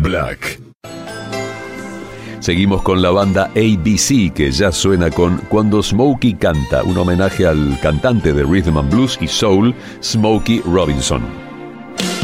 Black. Seguimos con la banda ABC, que ya suena con Cuando Smokey Canta, un homenaje al cantante de Rhythm and Blues y Soul, Smokey Robinson.